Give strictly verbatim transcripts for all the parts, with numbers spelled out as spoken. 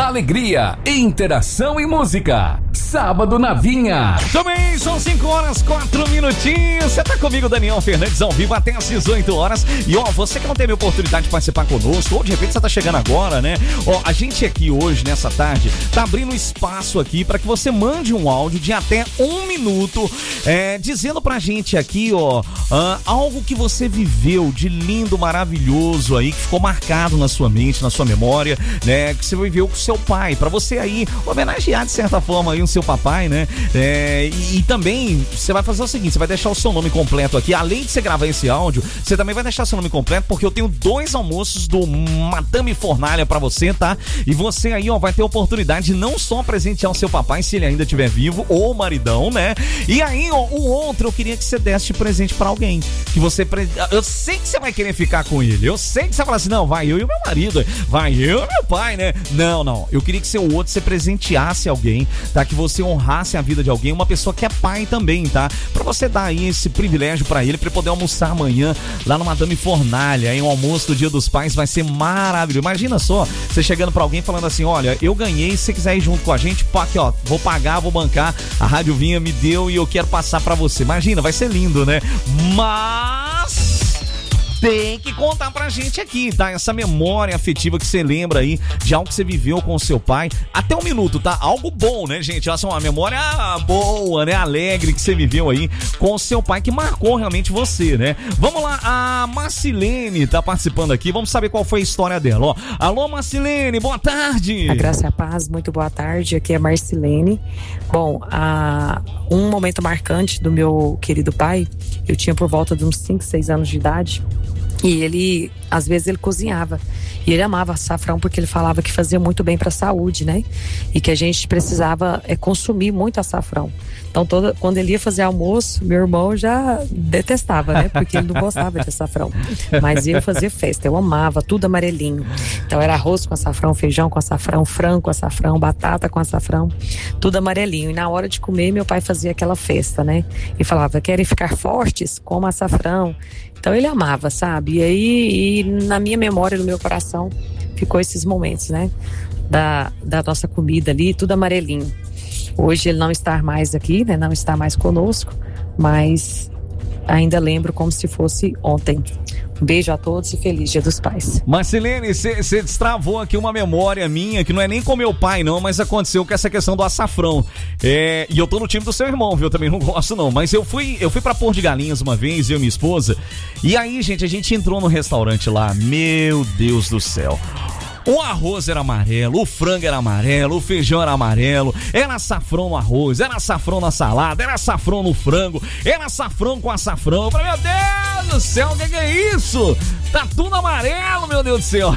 alegria, interação e música. Sábado na Vinha. Também são cinco horas, quatro minutinhos. Você tá comigo, Daniel Fernandes, ao vivo até às dezoito horas. E ó, você que não teve a oportunidade de participar conosco, ou de repente você tá chegando agora, né? Ó, a gente aqui hoje, nessa tarde, tá abrindo espaço aqui para que você mande um áudio de até um minuto, é, dizendo pra gente aqui, ó, uh, algo que você viveu de lindo, maravilhoso aí, que ficou marcado na sua mente, na sua memória, né? Que você viveu com seu pai, pra você aí homenagear de certa forma aí o seu papai, né? É, e, e também você vai fazer o seguinte, você vai deixar o seu nome completo aqui, além de você gravar esse áudio, você também vai deixar seu nome completo, porque eu tenho dois almoços do Madame Fornalha pra você, tá? E você aí, ó, vai ter a oportunidade de não só presentear o seu papai, se ele ainda estiver vivo, ou o maridão, né? E aí, ó, o outro, eu queria que você desse de presente pra alguém, que você, pre... eu sei que você vai querer ficar com ele, eu sei que você vai falar assim, não, vai eu e o meu marido, vai eu e meu pai, né? Não, não, eu queria que seu outro, você presenteasse alguém, tá? Que você honrasse a vida de alguém, uma pessoa que é pai também, tá? Pra você dar aí esse privilégio pra ele, pra ele poder almoçar amanhã lá no Madame Fornalha, hein? Um almoço do Dia dos Pais vai ser maravilhoso. Imagina só, você chegando pra alguém falando assim, olha, eu ganhei, se você quiser ir junto com a gente, pá, aqui ó, vou pagar, vou bancar, a Rádio Vinha me deu e eu quero passar pra você. Imagina, vai ser lindo, né? Mas tem que contar pra gente aqui, tá? Essa memória afetiva que você lembra aí de algo que você viveu com o seu pai. Até um minuto, tá? Algo bom, né, gente? Essa é uma memória boa, né? Alegre que você viveu aí com o seu pai, que marcou realmente você, né? Vamos lá, a Marcilene tá participando aqui. Vamos saber qual foi a história dela, ó. Alô, Marcilene, boa tarde. A graça e a paz, muito boa tarde. Aqui é a Marcilene. Bom, a... um momento marcante do meu querido pai, eu tinha por volta de uns cinco, seis anos de idade. E ele, às vezes ele cozinhava, e ele amava açafrão porque ele falava que fazia muito bem para a saúde, né? E que a gente precisava é, consumir muito açafrão. Então, toda, quando ele ia fazer almoço, meu irmão já detestava, né? Porque ele não gostava de açafrão. Mas eu fazia festa, eu amava, tudo amarelinho. Então, era arroz com açafrão, feijão com açafrão, frango com açafrão, batata com açafrão, tudo amarelinho. E na hora de comer, meu pai fazia aquela festa, né? E falava, querem ficar fortes? Coma açafrão. Então ele amava, sabe? E aí, e na minha memória, no meu coração, ficou esses momentos, né? Da, da nossa comida ali, tudo amarelinho. Hoje ele não está mais aqui, né? Não está mais conosco, mas ainda lembro como se fosse ontem. Um beijo a todos e feliz Dia dos Pais. Marcilene, você destravou aqui uma memória minha, que não é nem com meu pai não, mas aconteceu com essa questão do açafrão. É, e eu tô no time do seu irmão, viu? Eu também não gosto não, mas eu fui, eu fui pra Porto de Galinhas uma vez, eu e minha esposa, e aí, gente, a gente entrou no restaurante lá, meu Deus do céu. O arroz era amarelo, o frango era amarelo, o feijão era amarelo, era açafrão no arroz, era açafrão na salada, era açafrão no frango, era açafrão com açafrão. Eu falei, meu Deus do céu, o que, que é isso? Tá tudo amarelo, meu Deus do céu.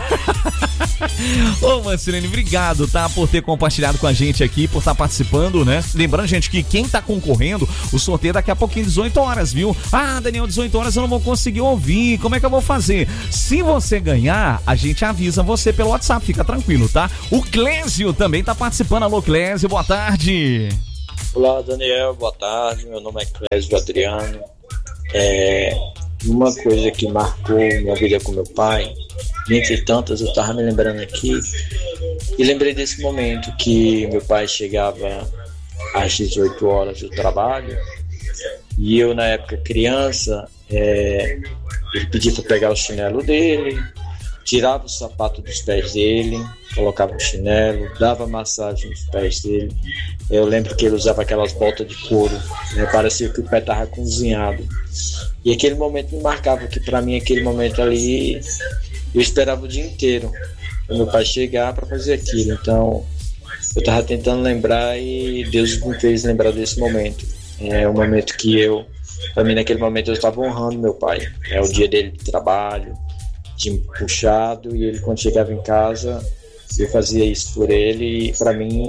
Ô, Marcelene, obrigado, tá, por ter compartilhado com a gente aqui, por estar participando, né? Lembrando, gente, que quem tá concorrendo, o sorteio é daqui a pouquinho, dezoito horas, viu? Ah, Daniel, dezoito horas eu não vou conseguir ouvir, como é que eu vou fazer? Se você ganhar, a gente avisa você pelo WhatsApp, fica tranquilo, tá? O Clésio também tá participando. Alô, Clésio, boa tarde. Olá, Daniel, boa tarde. Meu nome é Clésio Adriano. É, uma coisa que marcou minha vida com meu pai, dentre tantas, eu tava me lembrando aqui, e lembrei desse momento que meu pai chegava às dezoito horas do trabalho, e eu, na época criança, é, ele pedia para pegar o chinelo dele, tirava o sapato dos pés dele, colocava o chinelo, dava massagem nos pés dele. Eu lembro que ele usava aquelas botas de couro, né? Parecia que o pé estava cozinhado. E aquele momento me marcava, que para mim aquele momento ali, eu esperava o dia inteiro para meu pai chegar para fazer aquilo. Então eu estava tentando lembrar e Deus me fez lembrar desse momento. É um momento que eu, para mim naquele momento eu estava honrando meu pai. É o dia dele de trabalho, time puxado, e ele, quando chegava em casa, eu fazia isso por ele, e para mim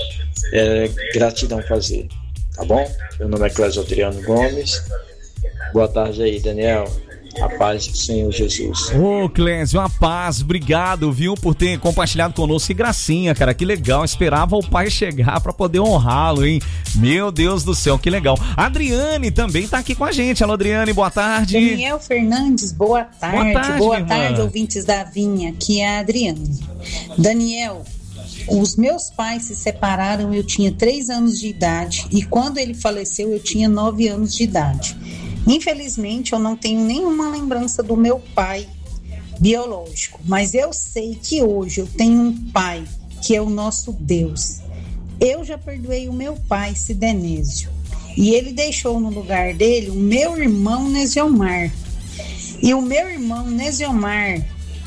é gratidão fazer, tá bom? Meu nome é Clésio Adriano Gomes. Boa tarde aí, Daniel. A paz do Senhor Jesus. Ô, Clésio, a paz, obrigado, viu, por ter compartilhado conosco. Que gracinha, cara, que legal. Esperava o pai chegar pra poder honrá-lo, hein? Meu Deus do céu, que legal. A Adriane também tá aqui com a gente. Alô, Adriane, boa tarde. Daniel Fernandes, boa tarde. Boa tarde, boa tarde, ouvintes da Vinha. Aqui é a Adriane. Daniel, Os meus pais se separaram, eu tinha três anos de idade, e quando ele faleceu eu tinha nove anos de idade. Infelizmente eu não tenho nenhuma lembrança do meu pai biológico, mas eu sei que hoje eu tenho um pai que é o nosso Deus. Eu já perdoei o meu pai, Sidenésio, e ele deixou no lugar dele o meu irmão Nesiomar. E o meu irmão Nesiomar,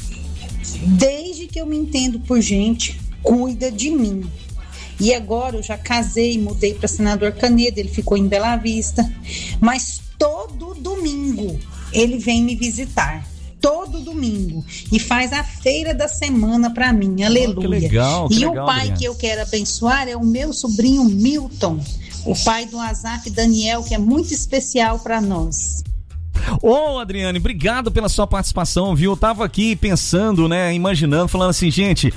desde que eu me entendo por gente, cuida de mim. E agora eu já casei, mudei para Senador Canedo, ele ficou em Bela Vista, mas todo domingo ele vem me visitar. Todo domingo, e faz a feira da semana para mim, aleluia. Oh, que legal, que e legal, o pai Adriana. Que eu quero abençoar é o meu sobrinho Milton, o pai do Azaf Daniel, que é muito especial para nós. Ô, oh, Adriane, obrigado pela sua participação, viu? Eu tava aqui pensando, né, imaginando, falando assim, gente,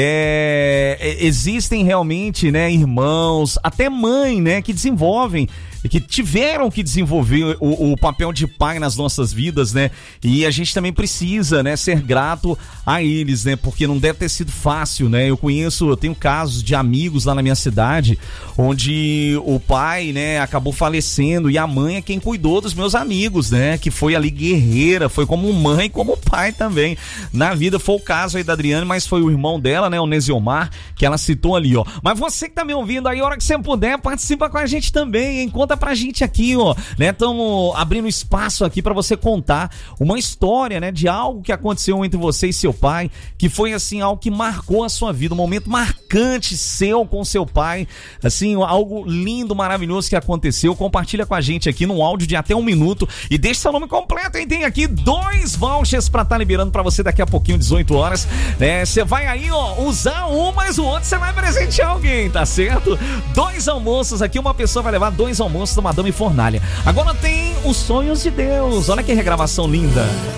é, existem realmente, né, irmãos, até mãe, né, que desenvolvem, que tiveram que desenvolver o, o papel de pai nas nossas vidas, né? E a gente também precisa, né, ser grato a eles, né? Porque não deve ter sido fácil, né? Eu conheço, eu tenho casos de amigos lá na minha cidade, onde o pai, né, acabou falecendo e a mãe é quem cuidou dos meus amigos, né? Que foi ali guerreira, foi como mãe, como pai também. Na vida foi o caso aí da Adriane, mas foi o irmão dela, né, o Nesiomar, que ela citou ali, ó. Mas você que tá me ouvindo aí, a hora que você puder, participa com a gente também, hein? Conta pra gente aqui, ó, né? Estamos abrindo espaço aqui pra você contar uma história, né, de algo que aconteceu entre você e seu pai, que foi, assim, algo que marcou a sua vida, um momento marcante seu com seu pai, assim, algo lindo, maravilhoso que aconteceu. Compartilha com a gente aqui num áudio de até um minuto e deixa seu nome completo, hein? Tem aqui dois vouchers pra estar tá liberando pra você daqui a pouquinho, dezoito horas, né? Você vai aí, ó, usar um, mas o outro você vai presentear alguém, tá certo? Dois almoços aqui, uma pessoa vai levar dois almoços do Madame Fornalha. Agora tem Os Sonhos de Deus, olha que regravação linda.